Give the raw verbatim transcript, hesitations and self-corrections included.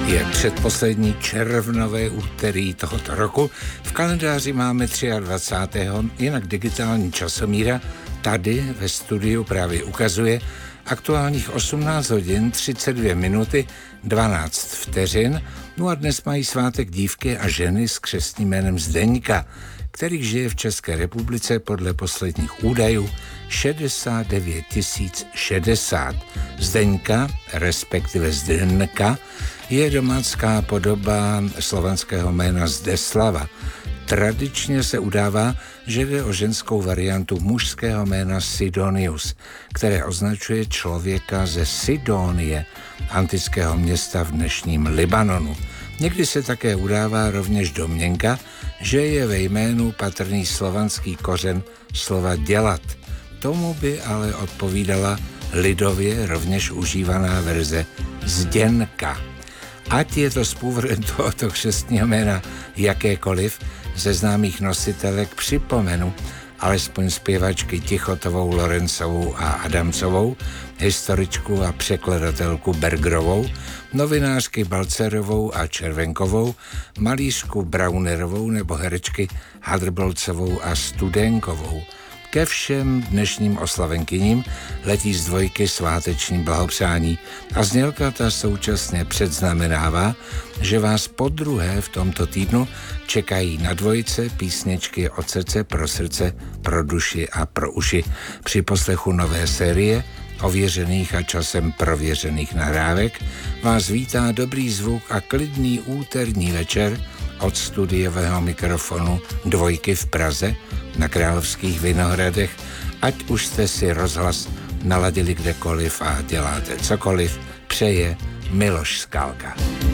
Je předposlední červnové úterý tohoto roku. V kalendáři máme dvacátého třetího Jinak digitální časomíra tady ve studiu právě ukazuje aktuálních osmnáct hodin třicet dvě minuty dvanáct vteřin. No a dnes mají svátek dívky a ženy s křestním jménem Zdeňka, který žije v České republice podle posledních údajů šedesát devět tisíc šedesát. Zdeňka, respektive Zdenka, je domácká podoba slovanského jména Zdeslava. Tradičně se udává, že jde o ženskou variantu mužského jména Sidonius, které označuje člověka ze Sidonie, antického města v dnešním Libanonu. Někdy se také udává rovněž domněnka, že je ve jménu patrný slovanský kořen slova dělat. Tomu by ale odpovídala lidově rovněž užívaná verze Zděnka. Ať je to z původu tohoto křestního jména jakékoliv, ze známých nositelek připomenu alespoň zpěvačky Tichotovou, Lorencovou a Adamcovou, historičku a překladatelku Bergerovou, novinářky Balcerovou a Červenkovou, malířku Braunerovou nebo herečky Hadrbolcovou a Studenkovou. Ke všem dnešním oslavenkyním letí z dvojky sváteční blahopřání a znělka ta současně předznamenává, že vás podruhé v tomto týdnu čekají na dvojce písničky od srdce pro srdce, pro duši a pro uši. Při poslechu nové série ověřených a časem prověřených nahrávek vás vítá dobrý zvuk a klidný úterní večer od studiového mikrofonu dvojky v Praze na Královských Vinohradech, ať už jste si rozhlas naladili kdekoliv a děláte cokoliv, přeje Miloš Skálka.